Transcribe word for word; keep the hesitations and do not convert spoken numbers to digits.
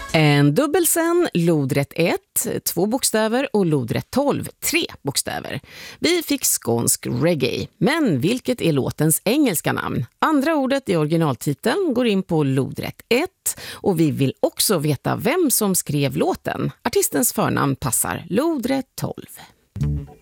En dubbelsen, lodrätt ett, två bokstäver och lodrätt tolv, tre bokstäver. Vi fick skånsk reggae, men vilket är låtens engelska namn? Andra ordet i originaltiteln går in på lodrätt ett och vi vill också veta vem som skrev låten. Artistens förnamn passar lodrätt tolv.